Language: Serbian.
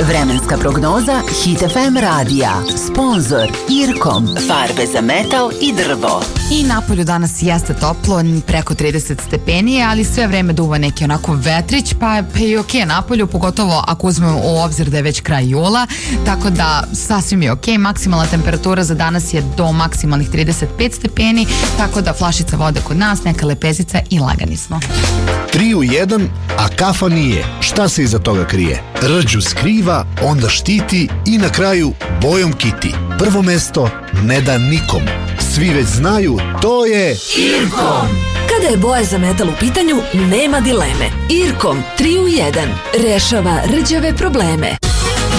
Vremenska prognoza Hit FM radija. Sponzor Irkom. Farbe za metal i drvo. I napolju danas jeste toplo, preko 30 stepeni, ali sve vreme duva neki onako vetrić, pa je i okej napolju, pogotovo ako uzmemo u obzir da je već kraj jula, tako da sasvim je okej. Maksimalna temperatura za danas je do maksimalnih 35 stepeni, tako da flašica vode kod nas, neka lepezica i lagani smo. 3 u 1, a kafa nije. Šta se iza toga krije? Rđu skriva, onda štiti i na kraju bojom kiti. Prvo mesto ne da nikom. Svi već znaju, to je Irkom. Kada je boja za metal u pitanju, nema dileme. Irkom 3 u 1 rešava rđave probleme.